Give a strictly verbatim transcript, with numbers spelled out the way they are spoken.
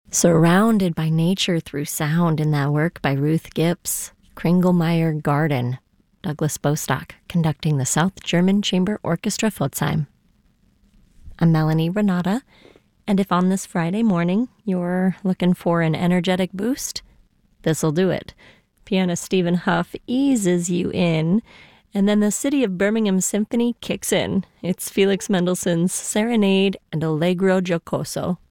Surrounded by nature through sound in that work by Ruth Gips, Kringelmeyer Garden, Douglas Bostock, conducting the South German Chamber Orchestra Pforzheim. I'm Melanie Renata, and if on this Friday morning you're looking for an energetic boost, this'll do it. Pianist Stephen Huff eases you in, and then the City of Birmingham Symphony kicks in. It's Felix Mendelssohn's Serenade and Allegro Giocoso.